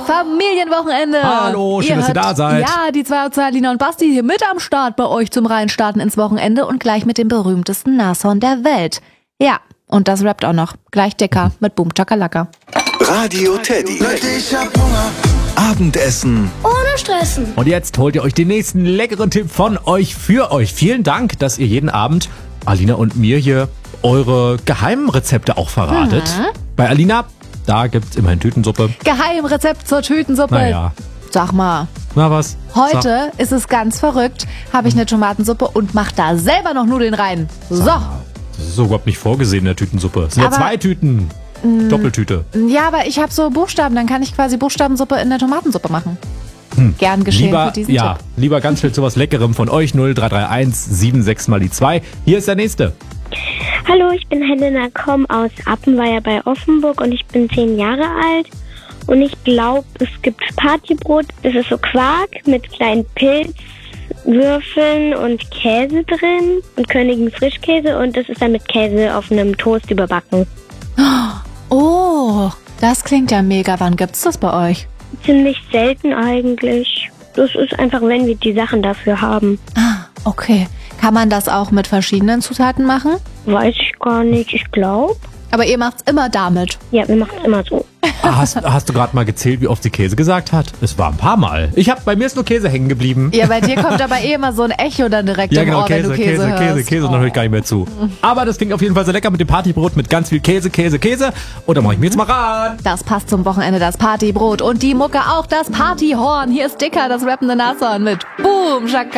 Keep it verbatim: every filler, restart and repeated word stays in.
Familienwochenende. Hallo, schön, ihr dass ihr hört, da seid. Ja, die zwei aus Alina und Basti hier mit am Start bei euch zum Reinstarten ins Wochenende und gleich mit dem berühmtesten Nashorn der Welt. Ja, und das rappt auch noch. Gleich dicker mit Boom Chakalaka. Radio Teddy. Ich hab Hunger. Abendessen. Ohne Stressen. Und jetzt holt ihr euch den nächsten leckeren Tipp von euch für euch. Vielen Dank, dass ihr jeden Abend Alina und mir hier eure geheimen Rezepte auch verratet. Mhm. Bei Alina, da gibt's immerhin Tütensuppe. Geheimrezept zur Tütensuppe. Naja. Sag mal. Na was? Heute ist es ganz verrückt. Habe ich eine Tomatensuppe und mach da selber noch Nudeln rein. So. Das ist so überhaupt nicht vorgesehen in der Tütensuppe. Es sind ja Aber- zwei Tüten. Doppeltüte. Ja, aber ich habe so Buchstaben. Dann kann ich quasi Buchstabensuppe in der Tomatensuppe machen. Gern geschehen Lieber, für diesen ja, Tipp. lieber ganz schnell zu was Leckerem von euch. null drei drei eins sieben sechs mal die zwei. Hier ist der nächste. Hallo, ich bin Helena Komm aus Appenweier bei Offenburg und ich bin zehn Jahre alt. Und ich glaube, es gibt Partybrot. Das ist so Quark mit kleinen Pilzwürfeln und Käse drin und Königin Frischkäse. Und das ist dann mit Käse auf einem Toast überbacken. Oh, das klingt ja mega. Wann gibt's das bei euch? Ziemlich selten eigentlich. Das ist einfach, wenn wir die Sachen dafür haben. Ah, okay. Kann man das auch mit verschiedenen Zutaten machen? Weiß ich gar nicht. Ich glaube. Aber ihr macht's immer damit. Ja, wir machen es immer so. Ah, hast, hast du gerade mal gezählt, wie oft sie Käse gesagt hat? Es war ein paar Mal. Ich hab, bei mir ist nur Käse hängen geblieben. Ja, bei dir kommt aber eh immer so ein Echo dann direkt Ja, im genau, Ohr, wenn Käse, du Käse, Käse, hörst. Käse, Käse, und dann höre ich gar nicht mehr zu. Aber das klingt auf jeden Fall sehr lecker mit dem Partybrot mit ganz viel Käse, Käse, Käse. Und da mache ich mir jetzt mal ran. Das passt zum Wochenende, das Partybrot und die Mucke auch, das Partyhorn. Hier ist Dicker, das rappende Nashorn mit Boom Shaka.